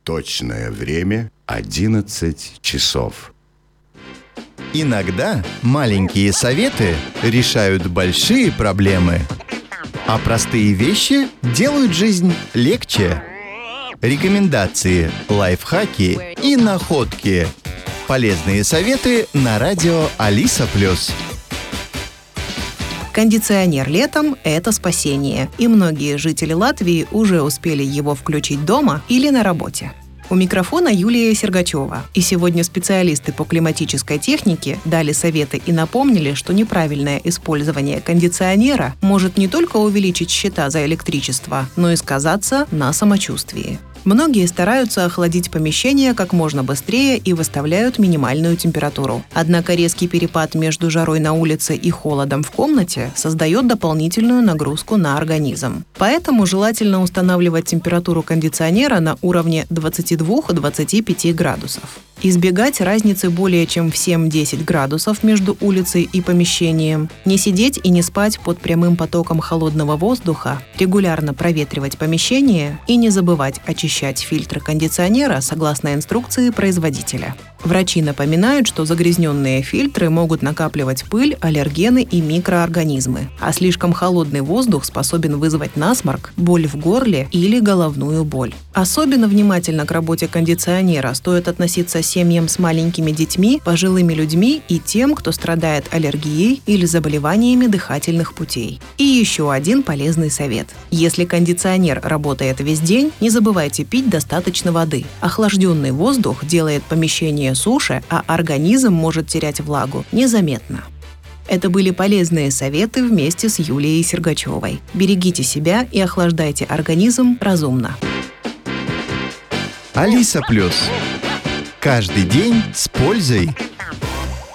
Точное время 11 часов. Иногда маленькие советы решают большие проблемы, а простые вещи делают жизнь легче. Рекомендации, лайфхаки и находки. Полезные советы на радио Алиса+. Кондиционер летом – это спасение, и многие жители Латвии уже успели его включить дома или на работе. У микрофона Юлия Сергачева. И сегодня специалисты по климатической технике дали советы и напомнили, что неправильное использование кондиционера может не только увеличить счета за электричество, но и сказаться на самочувствии. Многие стараются охладить помещение как можно быстрее и выставляют минимальную температуру. Однако резкий перепад между жарой на улице и холодом в комнате создает дополнительную нагрузку на организм. Поэтому желательно устанавливать температуру кондиционера на уровне 22-25 градусов. Избегать разницы более чем в 7-10 градусов между улицей и помещением, не сидеть и не спать под прямым потоком холодного воздуха, регулярно проветривать помещение и не забывать очищать фильтры кондиционера согласно инструкции производителя. Врачи напоминают, что загрязненные фильтры могут накапливать пыль, аллергены и микроорганизмы, а слишком холодный воздух способен вызвать насморк, боль в горле или головную боль. Особенно внимательно к работе кондиционера стоит относиться семьям с маленькими детьми, пожилыми людьми и тем, кто страдает аллергией или заболеваниями дыхательных путей. И еще один полезный совет. Если кондиционер работает весь день, не забывайте пить достаточно воды. Охлажденный воздух делает помещение суше, а организм может терять влагу незаметно. Это были полезные советы вместе с Юлией Сергачевой. Берегите себя и охлаждайте организм разумно. Алиса+. Каждый день с пользой.